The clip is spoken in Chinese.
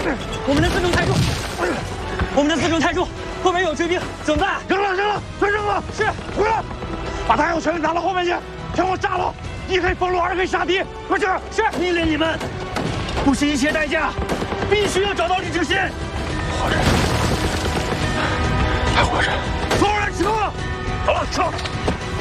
我们的辎重太重，我们的辎重太重，后面有追兵，怎么办？ 扔了，全扔了！ 是， 回来，把弹药全拿到后面去，全给我炸了！一可以封路，二可以杀敌，快去！ 是， 命令你们，不惜一切代价，必须要找到李志新。 活着，还活着！ 所有人撤！好了，撤！